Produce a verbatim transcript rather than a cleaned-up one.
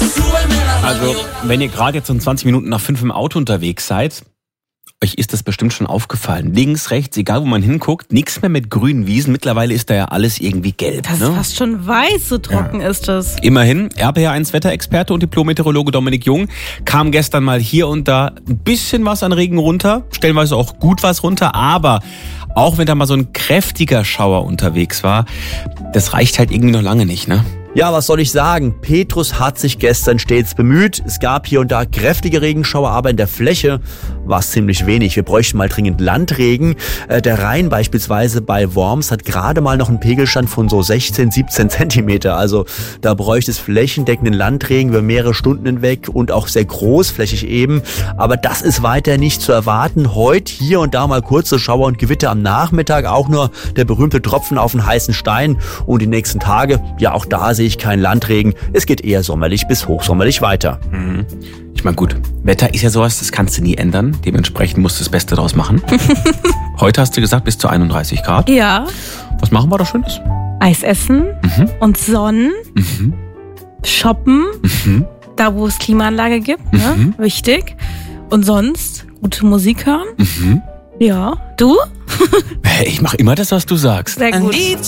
Also, wenn ihr gerade jetzt um zwanzig Minuten nach fünf im Auto unterwegs seid, euch ist das bestimmt schon aufgefallen. Links, rechts, egal wo man hinguckt, nichts mehr mit grünen Wiesen. Mittlerweile ist da ja alles irgendwie gelb. Das ist ne? fast schon weiß, so trocken ja. ist das. Immerhin, R B R eins Wetterexperte und Diplom-Meteorologe Dominik Jung kam gestern mal hier und da ein bisschen was an Regen runter, stellenweise auch gut was runter, aber auch wenn da mal so ein kräftiger Schauer unterwegs war, das reicht halt irgendwie noch lange nicht, ne? Ja, was soll ich sagen? Petrus hat sich gestern stets bemüht. Es gab hier und da kräftige Regenschauer, aber in der Fläche war es ziemlich wenig. Wir bräuchten mal dringend Landregen. Der Rhein beispielsweise bei Worms hat gerade mal noch einen Pegelstand von so sechzehn, siebzehn Zentimeter. Also da bräuchte es flächendeckenden Landregen über mehrere Stunden hinweg und auch sehr großflächig eben. Aber das ist weiter nicht zu erwarten. Heute hier und da mal kurze Schauer und Gewitter am Nachmittag. Auch nur der berühmte Tropfen auf den heißen Stein. Und die nächsten Tage, ja auch da sehe ich keinen Landregen. Es geht eher sommerlich bis hochsommerlich weiter. Mhm. Ich meine, gut, Wetter ist ja sowas, das kannst du nie ändern. Dementsprechend musst du das Beste draus machen. Heute hast du gesagt, bis zu einunddreißig Grad. Ja. Was machen wir da Schönes? Eis essen Mhm. und Sonnen, Mhm. shoppen, Mhm. da wo es Klimaanlage gibt, ne? Mhm. Wichtig. Und sonst gute Musik hören. Mhm. Ja. Du? Ich mache immer das, was du sagst. Sehr gut.